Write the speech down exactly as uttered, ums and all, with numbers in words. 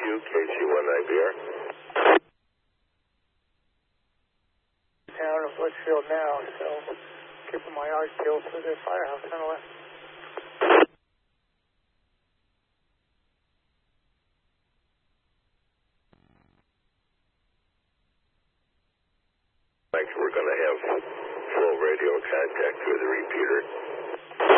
two, K C one nine B R. Town of Litchfield now, so keeping my eyes peeled for the firehouse nonetheless. We're going to have full radio contact with the repeater.